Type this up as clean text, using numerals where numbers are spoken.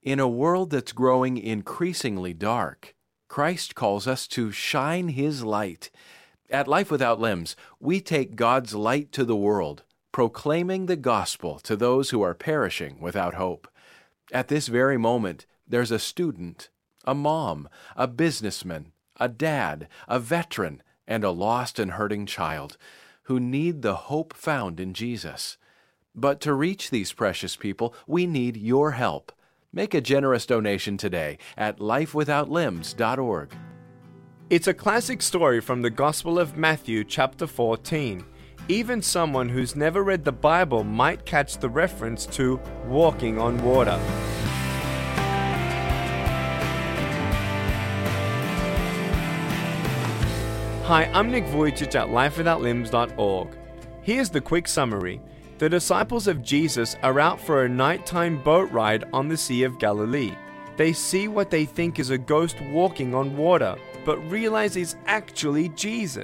In a world that's growing increasingly dark, Christ calls us to shine His light. At Life Without Limbs, we take God's light to the world, proclaiming the gospel to those who are perishing without hope. At this very moment, there's a student, a mom, a businessman, a dad, a veteran, and a lost and hurting child who need the hope found in Jesus. But to reach these precious people, we need your help. Make a generous donation today at lifewithoutlimbs.org. It's a classic story from the Gospel of Matthew chapter 14. Even someone who's never read the Bible might catch the reference to walking on water. Hi, I'm Nick Vujicic at lifewithoutlimbs.org. Here's the quick summary. The disciples of Jesus are out for a nighttime boat ride on the Sea of Galilee. They see what they think is a ghost walking on water, but realize it's actually Jesus.